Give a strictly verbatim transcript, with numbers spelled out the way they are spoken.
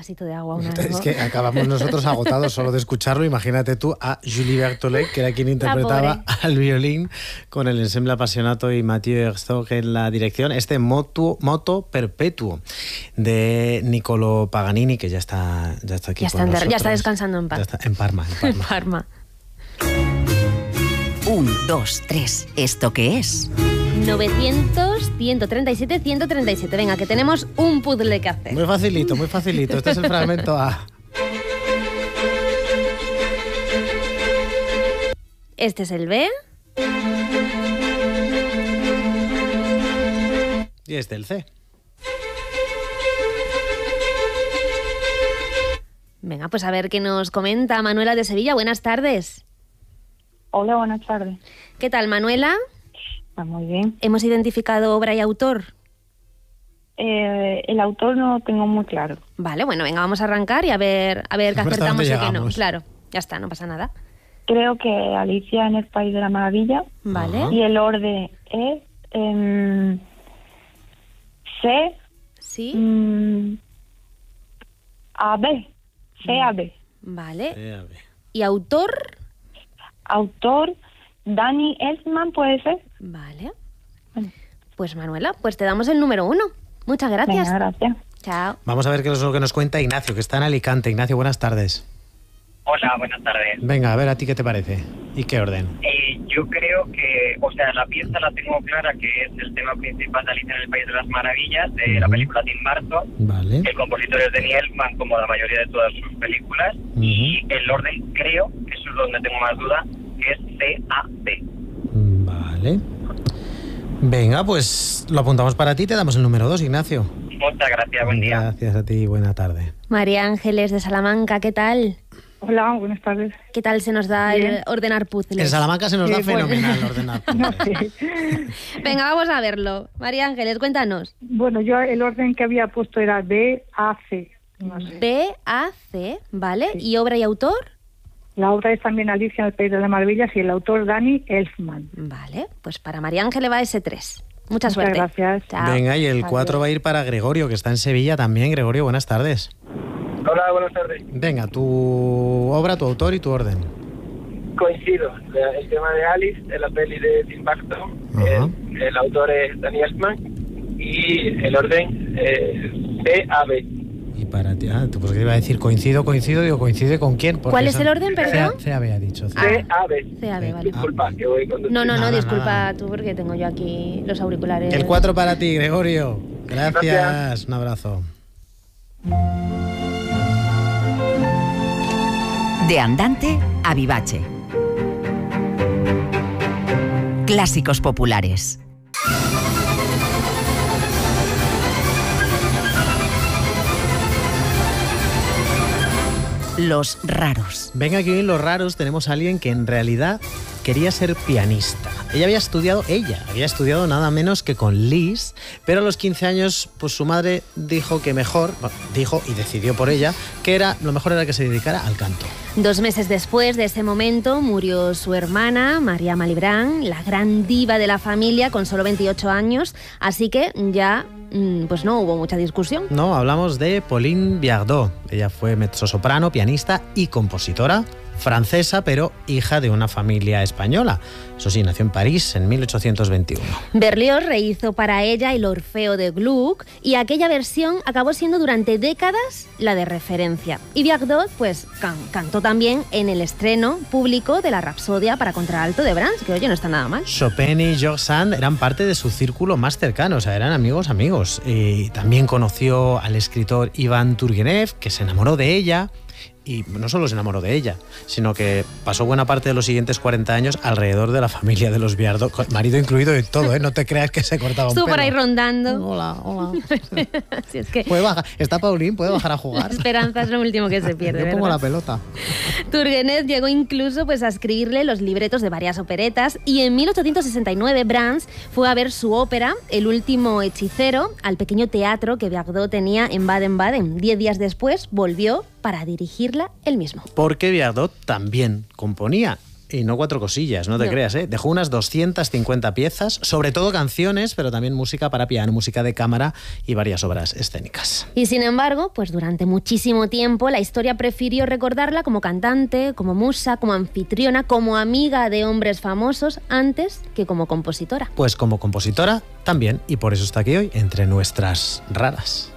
vasito de agua. Una, Es ¿no? que acabamos nosotros agotados solo de escucharlo. Imagínate tú a Julie Berthollet, que era quien interpretaba al violín, con el ensemble Appassionato y Mathieu Herzog en la dirección. Este Moto, Moto Perpetuo de Niccolò Paganini, que ya está, ya está aquí Ya con está, nosotros. ya está descansando en paz. Ya está, en Parma, en Parma. Parma. Un, dos, tres. ¿Esto qué es? novecientos, ciento treinta y siete, ciento treinta y siete. Venga, que tenemos un puzzle que hacer. Muy facilito, muy facilito. Este es el fragmento A. Este es el B. Y este el C. Venga, pues a ver qué nos comenta Manuela de Sevilla. Buenas tardes. Hola, buenas tardes. ¿Qué tal, Manuela? Está muy bien. ¿Hemos identificado obra y autor? Eh, el autor no lo tengo muy claro. Vale, bueno, venga, vamos a arrancar y a ver, a ver qué A ver hasta acertamos y dónde qué no. llegamos. Claro, ya está, no pasa nada. Creo que Alicia en el País de la Maravilla. Vale. Ajá. Y el orden es em, C, Sí, mm, A, B. C, A, B. vale. Eh, a ver. ¿Y autor? Autor, Danny Elfman, ¿puede ser? Vale. Bueno. Pues Manuela, pues te damos el número uno. Muchas gracias. Venga, gracias. Chao. Vamos a ver qué es lo que nos cuenta Ignacio, que está en Alicante. Ignacio, buenas tardes. Hola, buenas tardes. Venga, a ver, ¿a ti qué te parece? ¿Y qué orden? Eh, yo creo que, o sea, la pieza la tengo clara, que es el tema principal de Alicia en el País de las Maravillas, de la Ujú. película Tim Burton. Vale. El compositor es Danny Elfman, como la mayoría de todas sus películas. Ujú. Y el orden, creo, que eso es donde tengo más duda, que es C A B. Vale. Venga, pues lo apuntamos para ti, te damos el número dos, Ignacio. Muchas gracias, buen día. Gracias a ti, buena tarde. María Ángeles de Salamanca, ¿qué tal? Hola, buenas tardes. ¿Qué tal se nos da Bien. el ordenar puzzles? En Salamanca se nos da Sí, bueno. fenomenal ordenar. puzzles. Venga, vamos a verlo. María Ángeles, cuéntanos. Bueno, yo el orden que había puesto era B, A, C. No sé. B, A, C, ¿vale? Sí. ¿Y obra y autor? La obra es también Alicia en el País de las Maravillas y el autor Danny Elfman. Vale, pues para María Ángeles va ese tres. Mucha Muchas suerte. gracias. Chao. Venga, y el Adiós. cuatro va a ir para Gregorio, que está en Sevilla también. Gregorio, buenas tardes. Hola, buenas tardes. Venga, tu obra, tu autor y tu orden. Coincido. La- El tema de Alice, de la peli de Tim Burton, Ajá. el, el autor es Danny Elfman y el orden es C A B. Y para ti, ah, pues que iba a decir coincido, coincido, digo, ¿coincide con quién? Porque ¿Cuál es son- el orden, perdón? C A B ha dicho. C A B. C A B. C A B, vale. Disculpa, que voy con No, no, no, Nada, disculpa nada. tú porque tengo yo aquí los auriculares. El cuatro para ti, Gregorio. Gracias. Gracias. Un abrazo. De andante a vivace. Clásicos populares. Los raros. Venga, aquí en Los Raros tenemos a alguien que en realidad quería ser pianista. Ella había estudiado, ella había estudiado nada menos que con Liszt, pero a los quince años pues su madre dijo que mejor, bueno, dijo y decidió por ella, que era lo mejor era que se dedicara al canto. Dos meses después de ese momento murió su hermana, María Malibran, la gran diva de la familia, con solo veintiocho años, así que ya mm, pues no hubo mucha discusión. No, hablamos de Pauline Viardot. Ella fue mezzosoprano, pianista y compositora francesa, pero hija de una familia española. Eso sí, nació en París en mil ochocientos veintiuno. Berlioz rehizo para ella el Orfeo de Gluck y aquella versión acabó siendo durante décadas la de referencia. Y Viardot pues can- cantó también en el estreno público de la Rapsodia para contralto de Brahms, que oye, no está nada mal. Chopin y George Sand eran parte de su círculo más cercano, o sea, eran amigos amigos. Y también conoció al escritor Iván Turgenev, que se enamoró de ella. Y no solo se enamoró de ella, sino que pasó buena parte de los siguientes cuarenta años alrededor de la familia de los Viardot, con marido incluido y todo, ¿eh? No te creas que se cortaba un Estuvo pelo. por ahí rondando. Hola, hola. Si es que Puede bajar. Está Paulín, puede bajar a la jugar. esperanza es lo último que se pierde, Yo pongo ¿verdad? la pelota. Turgenev llegó incluso pues, a escribirle los libretos de varias operetas y en mil ochocientos sesenta y nueve Brahms fue a ver su ópera El último hechicero al pequeño teatro que Viardot tenía en Baden-Baden. Diez días después volvió para dirigirla él mismo. Porque Viardot también componía. Y no cuatro cosillas, no te No. creas, ¿eh? Dejó unas doscientas cincuenta piezas, sobre todo canciones, pero también música para piano, música de cámara y varias obras escénicas. Y sin embargo, pues durante muchísimo tiempo la historia prefirió recordarla como cantante, como musa, como anfitriona, como amiga de hombres famosos, antes que como compositora. Pues como compositora también, y por eso está aquí hoy, entre nuestras raras.